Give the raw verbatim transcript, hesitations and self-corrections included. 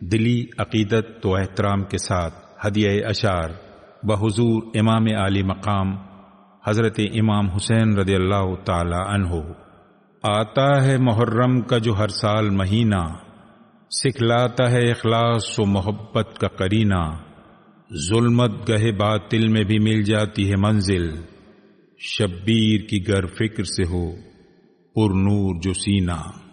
दिली अकीदत व एहतराम के साथ हदिया अशार बहुजूर इमाम आली मकाम हजरत इमाम हुसैन रदियल्लाहु ताला अन्हो। आता है मुहर्रम का जो हर साल महीना, सिखलाता है इखलास व मोहब्बत का करीना। जुल्मत गहे बातिल में भी मिल जाती है मंजिल, शब्बीर की गर फिक्र से हो पुरनूर जो सीना।